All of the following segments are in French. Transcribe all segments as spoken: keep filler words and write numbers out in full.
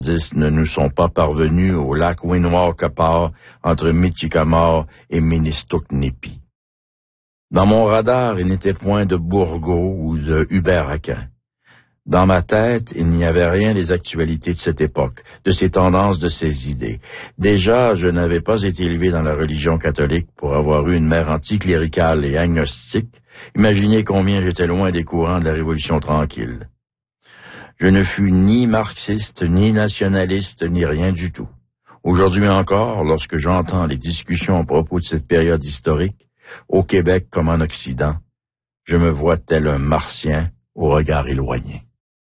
ne nous sont pas parvenus au lac Winwalkapar entre Michikamau et Ministoknipi. Dans mon radar, il n'était point de Bourgault ou de Hubert-Aquin. Dans ma tête, il n'y avait rien des actualités de cette époque, de ses tendances, de ses idées. Déjà, je n'avais pas été élevé dans la religion catholique pour avoir eu une mère anticléricale et agnostique. Imaginez combien j'étais loin des courants de la Révolution tranquille. Je ne fus ni marxiste, ni nationaliste, ni rien du tout. Aujourd'hui encore, lorsque j'entends les discussions à propos de cette période historique, au Québec comme en Occident, je me vois tel un martien au regard éloigné.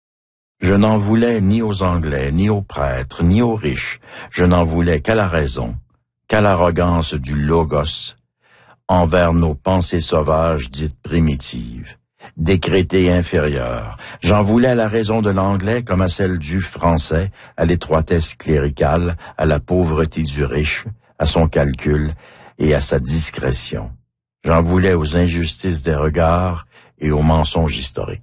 Je n'en voulais ni aux Anglais, ni aux prêtres, ni aux riches. Je n'en voulais qu'à la raison, qu'à l'arrogance du logos envers nos pensées sauvages dites primitives, décrétées inférieures. J'en voulais à la raison de l'anglais comme à celle du français, à l'étroitesse cléricale, à la pauvreté du riche, à son calcul et à sa discrétion. J'en voulais aux injustices des regards et aux mensonges historiques.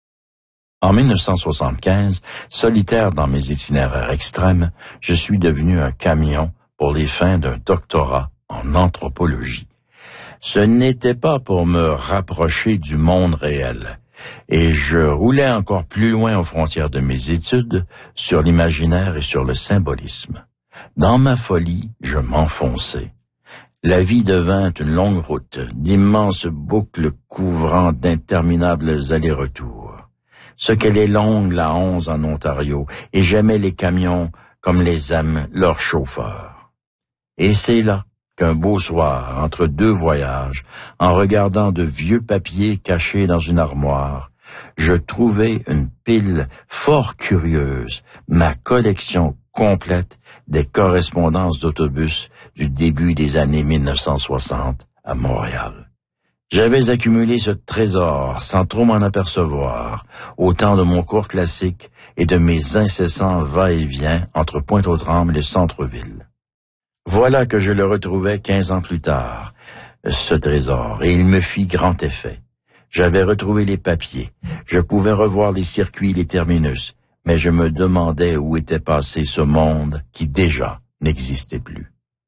En mille neuf cent soixante-quinze, solitaire dans mes itinéraires extrêmes, je suis devenu un camion pour les fins d'un doctorat en anthropologie. Ce n'était pas pour me rapprocher du monde réel, et je roulais encore plus loin aux frontières de mes études, sur l'imaginaire et sur le symbolisme. Dans ma folie, je m'enfonçais. La vie devint une longue route, d'immenses boucles couvrant d'interminables allers-retours. Ce qu'elle est longue, la onze en Ontario, et j'aimais les camions comme les aiment leurs chauffeurs. Et c'est là qu'un beau soir, entre deux voyages, en regardant de vieux papiers cachés dans une armoire, je trouvai une pile fort curieuse, ma collection complète des correspondances d'autobus du début des années mille neuf cent soixante à Montréal. J'avais accumulé ce trésor sans trop m'en apercevoir, au temps de mon cours classique et de mes incessants va-et-vient entre Pointe-aux-Trembles et Centre-Ville. Voilà que je le retrouvais quinze ans plus tard, ce trésor, et il me fit grand effet. J'avais retrouvé les papiers, je pouvais revoir les circuits et les terminus, mais je me demandais où était passé ce monde qui déjà n'existait plus.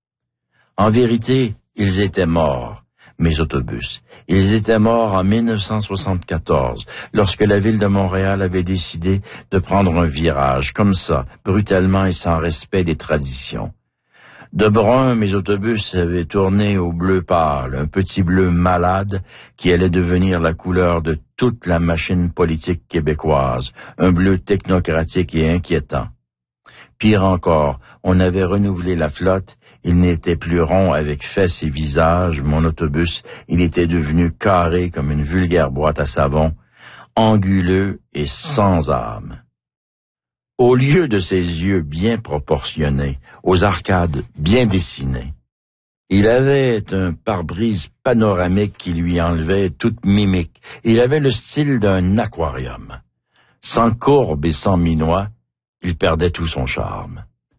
En vérité, ils étaient morts. Mes autobus. Ils étaient morts en mille neuf cent soixante-quatorze, lorsque la ville de Montréal avait décidé de prendre un virage, comme ça, brutalement et sans respect des traditions. De brun, mes autobus avaient tourné au bleu pâle, un petit bleu malade qui allait devenir la couleur de toute la machine politique québécoise, un bleu technocratique et inquiétant. Pire encore, on avait renouvelé la flotte. Il n'était plus rond avec fesses et visage, mon autobus, il était devenu carré comme une vulgaire boîte à savon, anguleux et sans âme. Au lieu de ses yeux bien proportionnés, aux arcades bien dessinées, il avait un pare-brise panoramique qui lui enlevait toute mimique. Il avait le style d'un aquarium. Sans courbe et sans minois, il perdait tout son charme.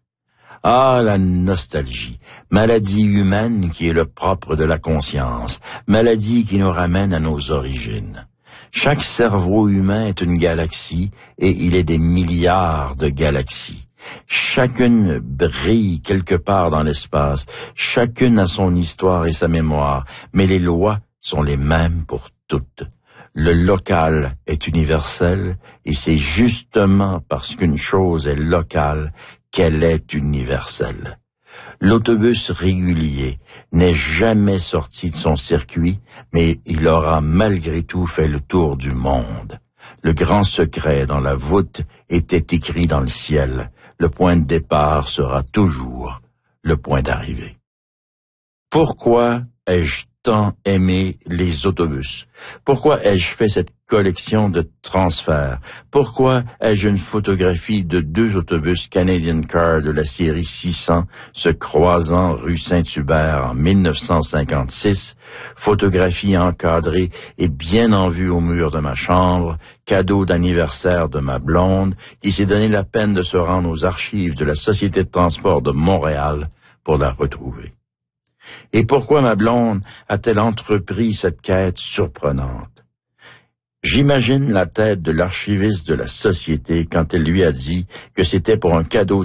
Ah, la nostalgie, maladie humaine qui est le propre de la conscience, maladie qui nous ramène à nos origines. Chaque cerveau humain est une galaxie et il est des milliards de galaxies. Chacune brille quelque part dans l'espace, chacune a son histoire et sa mémoire, mais les lois sont les mêmes pour toutes. Le local est universel et c'est justement parce qu'une chose est locale qu'elle est universelle. L'autobus régulier n'est jamais sorti de son circuit, mais il aura malgré tout fait le tour du monde. Le grand secret dans la voûte était écrit dans le ciel. Le point de départ sera toujours le point d'arrivée. Pourquoi ai-je tant aimé les autobus? Pourquoi ai-je fait cette collection de transferts? Pourquoi ai-je une photographie de deux autobus Canadian Car de la série six cents se croisant rue Saint-Hubert en mille neuf cent cinquante-six, photographie encadrée et bien en vue au mur de ma chambre, cadeau d'anniversaire de ma blonde qui s'est donné la peine de se rendre aux archives de la Société de transport de Montréal pour la retrouver? Et pourquoi ma blonde a-t-elle entrepris cette quête surprenante? J'imagine la tête de l'archiviste de la Société quand elle lui a dit que c'était pour un cadeau